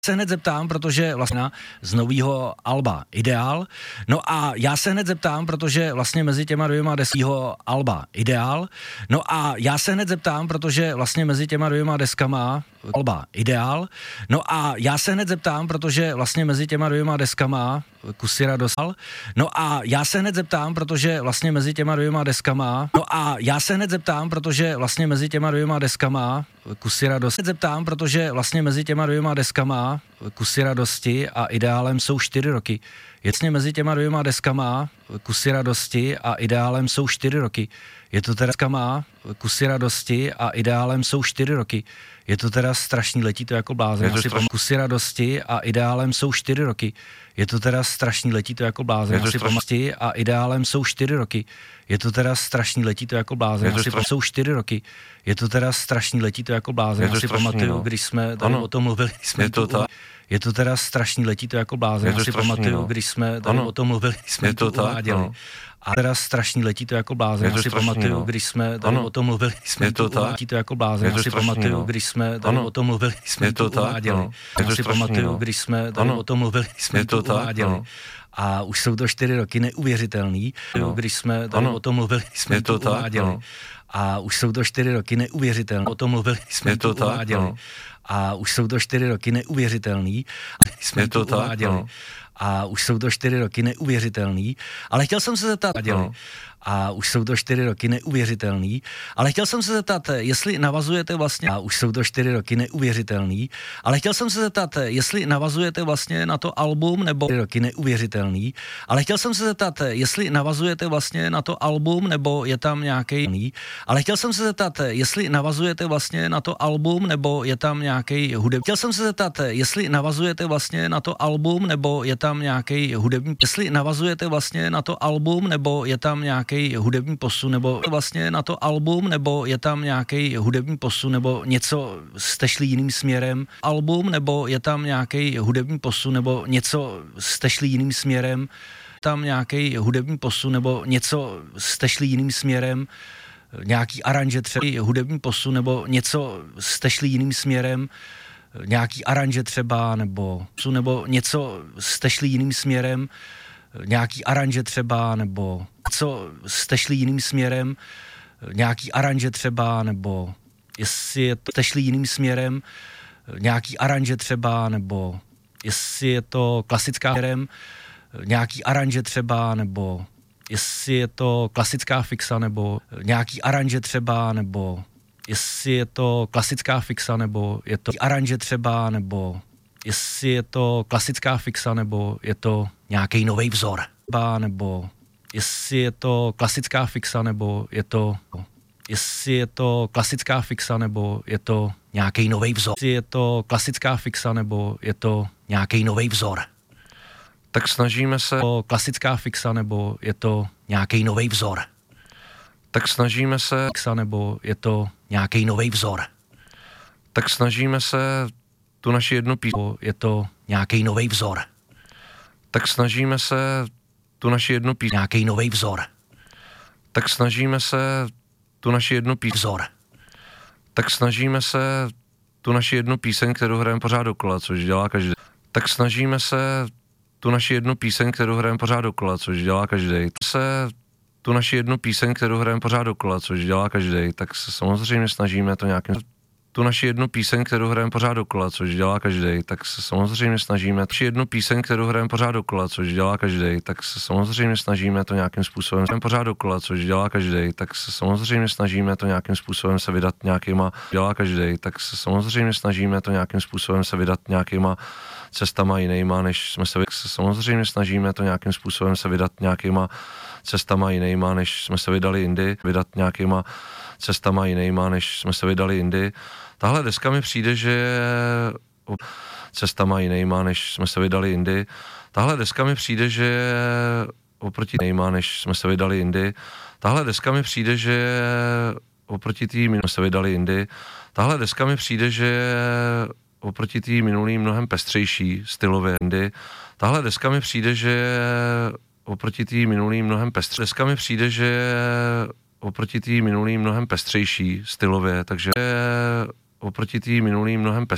Se hned zeptám, protože vlastně z nového alba Ideál. No a já se hned zeptám, protože vlastně mezi těma dvěma deskýho alba Ideál. No a já se hned zeptám, protože vlastně mezi těma dvěma deskama alba Ideál. No a já se hned zeptám, protože vlastně mezi těma dvěma deskama Kusy radosti. No a já se hned zeptám, protože vlastně mezi těma dvěma deskama. No a já se hned zeptám, protože vlastně mezi těma dvěma deskama Kusy radosti. Zeptám, protože vlastně mezi těma dvěma deskama Kusy radosti a Ideálem jsou 4 roky. Jasně mezi těma dvěma deskama Kusy radosti a Ideálem jsou 4 roky. Je to teda deskama Kusy radosti a Ideálem jsou 4 roky. Je to teda strašný, letí to jako blázen. Kusy radosti a Ideálem jsou 4 roky. Je to teda strašný, letí to jako blázen. A Ideálem jsou 4 roky. Je to teda strašný, letí to jako blázen. Jsou 4 roky. Je to teda strašný, letí to jako blázen. Já si pamatuju, když jsme tady o tom mluvili. Je to teda strašný, letí to jako blázen. Já si pamatuju, když jsme tady o tom mluvili, jsme to uváděli. A teda strašný, letí to jako blázen. Já si pamatuju, když jsme tady o tom mluvili, jsme to letí to jako blázen. Já si pamatuju, když jsme tady o tom mluvili, jsme to uváděli. Já si pamatuju, když jsme tady o tom mluvili, jsme to uváděli. A už jsou to 4 roky neuvěřitelný, když jsme tady o tom mluvili, jsme to uváděli. A už jsou to 4 roky neuvěřitelný, o tom mluvili, jsme to uváděli. A už jsou to 4 roky neuvěřitelný, jsme to uváděli. A už jsou to 4 roky neuvěřitelný, ale chtěl jsem se zeptat, a už jsou to 4 roky neuvěřitelný, ale chtěl jsem se zeptat, jestli navazujete vlastně, a už jsou to 4 roky neuvěřitelný, ale chtěl jsem se zeptat, jestli navazujete vlastně na to album, nebo 4 roky neuvěřitelný, ale chtěl jsem se zeptat, jestli navazujete vlastně na to album, nebo je tam nějaký, ale chtěl jsem se zeptat, jestli navazujete vlastně na to album, nebo je tam nějaký hudební, chtěl jsem se zeptat, jestli navazujete vlastně na to album, nebo je tam nějaký hudební, jestli navazujete vlastně na to album, nebo je tam nějaký hudební posun, nebo vlastně na to album, nebo je tam nějaký hudební posun, nebo něco jste šli jiným směrem, album, nebo je tam nějaký hudební posun, nebo něco jste šli jiným směrem, tam nějaký hudební posun, nebo něco jste šli jiným směrem, nějaký aranže třeba, hudební posun, nebo něco jste šli jiným směrem, nějaký aranže třeba, nebo něco jste šli jiným směrem, nějaký aranže třeba, nebo co jste šli jiným směrem, nějaký aranže třeba, nebo jestli je to, jste šli jiným směrem, nějaký aranže třeba, nebo jestli je to klasická směrem, nějaký aranže třeba, nebo jestli je to klasická fixa, nebo nějaký aranže třeba, nebo jestli je to klasická fixa, nebo je to aranže třeba, nebo jestli je to klasická fixa, nebo je to nějaký nový vzor, nebo jestli je to klasická fixa, nebo je to, jestli je to klasická fixa, nebo je to nějaký nový vzor, jestli je to klasická fixa, nebo je to nějaký nový vzor. Tak snažíme se... Klasická fixa, nebo je to nějaký nový vzor. Tak snažíme se... Fixa, nebo je to nějaký nový vzor. Tak snažíme se tu naši jednu písničku... Je to nějaký nový vzor. Tak snažíme se tu naši jednu písničku... Nějaký nový vzor. Tak snažíme se tu naši jednu písničku... Vzor. Tak snažíme se tu naši jednu píseň, kterou hrajeme pořád dokola, což dělá každý. Tak snažíme se tu naši jednu píseň, kterou hrajeme pořád dokola, což dělá každý. Tu naši jednu píseň, kterou hrajeme pořád dokola, což dělá každý, tak se samozřejmě snažíme to nějakým... Tu naši jednu píseň, kterou hrajeme pořád dokola, což dělá každý, tak se samozřejmě snažíme... Naši jednu píseň, kterou hrajeme pořád dokola, což dělá každý, tak se samozřejmě snažíme to nějakým způsobem... Pořád dokola, což dělá každý, tak se samozřejmě snažíme to nějakým způsobem se vydat nějakýma... Dělá každý, tak se samozřejmě snažíme to nějakým způsobem se vydat nějakýma cestama jinýma, než jsme se samozřejmě snažíme to nějakým způsobem se vydat nějakýma cestama jinýma, než jsme se vydali jindy, vydat nějakýma cestama jinýma, než jsme se vydali jindy. Tahle deska mi přijde, že cestama jinýma, než jsme se vydali jindy. Tahle deska mi přijde, že oproti jinýma, než jsme se vydali jindy. Tahle deska mi přijde, že oproti tý jsme se vydali jindy. Tahle deska mi přijde, že oproti tý minulý mnohem pestřejší stylově jindy. Tahle deska mi přijde, že oproti tý minulý mnohem pestřejší. Deska mi přijde, že oproti tý minulý mnohem pestřejší stylově, takže oproti tý minulý mnohem pestřejší.